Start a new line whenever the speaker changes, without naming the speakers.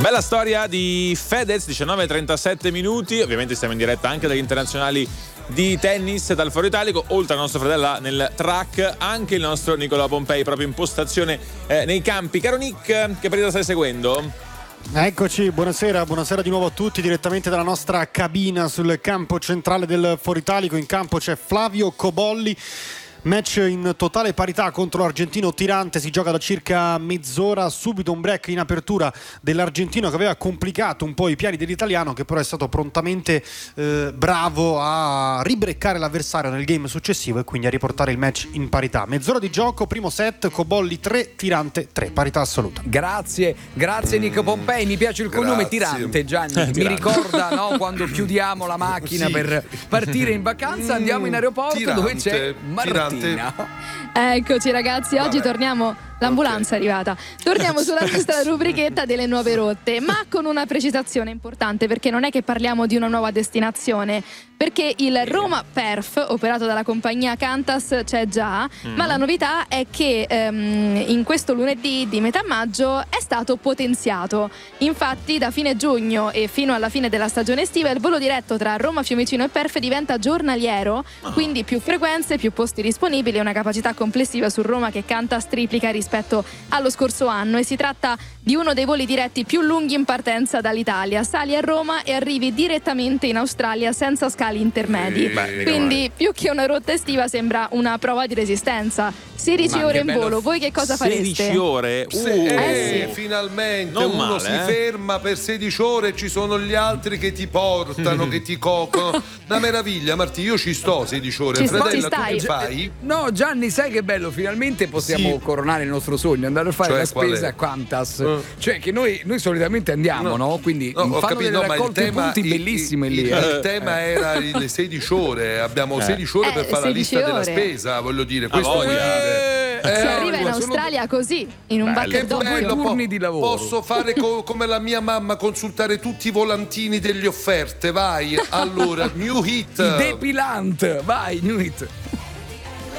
Bella storia di Fedez, 19:37 minuti. Ovviamente siamo in diretta anche dagli internazionali di tennis dal Foro Italico. Oltre al nostro fratello nel track, anche il nostro Nicola Pompei proprio in postazione nei campi. Caro Nick, che partita stai seguendo?
Eccoci, buonasera di nuovo a tutti direttamente dalla nostra cabina sul campo centrale del Foro Italico. In campo c'è Flavio Cobolli. Match in totale parità contro l'argentino Tirante, si gioca da circa mezz'ora, subito un break in apertura dell'argentino che aveva complicato un po' i piani dell'italiano, che però è stato prontamente bravo a ribreccare l'avversario nel game successivo e quindi a riportare il match in parità. Mezz'ora di gioco, primo set, Cobolli 3, Tirante 3, parità assoluta.
Grazie Nico Pompei, mi piace il cognome Tirante, Gianni, mi ricorda, no, quando chiudiamo la macchina per partire in vacanza, andiamo in aeroporto dove c'è Martina.
Eccoci ragazzi, oggi torniamo, l'ambulanza è arrivata, torniamo sulla nostra rubrichetta delle nuove rotte, ma con una precisazione importante, perché non è che parliamo di una nuova destinazione, perché il Roma Perf operato dalla compagnia Qantas c'è già, ma la novità è che in questo lunedì di metà maggio è stato potenziato. Infatti da fine giugno e fino alla fine della stagione estiva il volo diretto tra Roma, Fiumicino e Perf diventa giornaliero, quindi più frequenze, più posti disponibili e una capacità complessiva su Roma che Qantas triplica rispetto allo scorso anno, e si tratta di uno dei voli diretti più lunghi in partenza dall'Italia. Sali a Roma e arrivi direttamente in Australia senza scali intermedi, quindi più che una rotta estiva sembra una prova di resistenza. 16 ore in volo, voi che cosa fareste?
16 ore?
Sì. Finalmente
non
uno
male,
si ferma per 16 ore e ci sono gli altri che ti portano, che ti coccono. Una meraviglia, Martì, io ci sto 16 ore. Fratella, tu che fai?
No, Gianni, sai che bello, finalmente possiamo coronare il nostro sogno, andare a fare la spesa a Qantas. Cioè che noi solitamente andiamo, no? Quindi fanno delle raccolte punti bellissime lì.
Il tema era le 16 ore, abbiamo 16 ore per fare la lista della spesa, voglio dire, questo vuol dire.
Si arriva in Australia così, in un batter d'occhio.
Turni di lavoro.
Posso fare come la mia mamma, consultare tutti i volantini delle offerte, vai. Allora, New Hit.
Depilant, vai, New Hit.